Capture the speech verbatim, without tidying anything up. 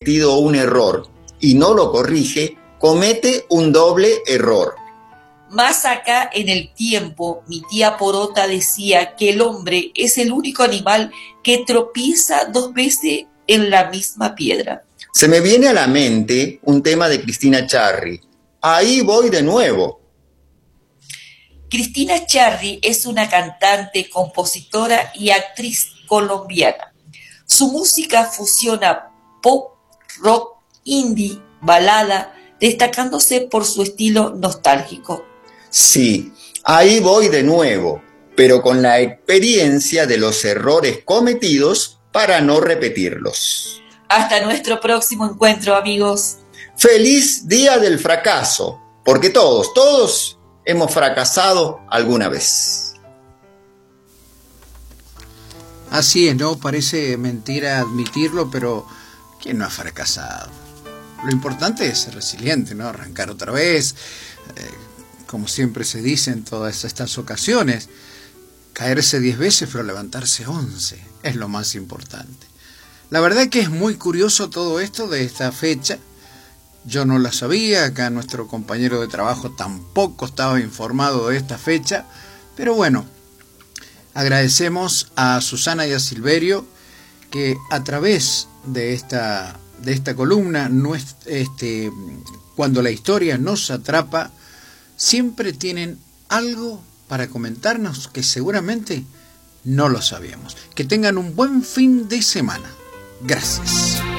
cometido un error y no lo corrige, comete un doble error. Más acá en el tiempo, mi tía Porota decía que el hombre es el único animal que tropieza dos veces en la misma piedra. Se me viene a la mente un tema de Cristina Charri. Ahí voy de nuevo. Cristina Charri es una cantante, compositora y actriz colombiana. Su música fusiona pop, rock, indie, balada, destacándose por su estilo nostálgico. Sí, ahí voy de nuevo, pero con la experiencia de los errores cometidos para no repetirlos. Hasta nuestro próximo encuentro, amigos. ¡Feliz Día del Fracaso! Porque todos, todos hemos fracasado alguna vez. Así es, ¿no? Parece mentira admitirlo, pero ¿quién no ha fracasado? Lo importante es ser resiliente, ¿no? Arrancar otra vez, eh, como siempre se dice en todas estas ocasiones, caerse diez veces pero levantarse once es lo más importante. La verdad que es muy curioso todo esto de esta fecha. Yo no la sabía, acá nuestro compañero de trabajo tampoco estaba informado de esta fecha, pero bueno, agradecemos a Susana y a Silverio que a través de esta, de esta columna, no es, este, cuando la historia nos atrapa, siempre tienen algo para comentarnos que seguramente no lo sabíamos. Que tengan un buen fin de semana. Gracias.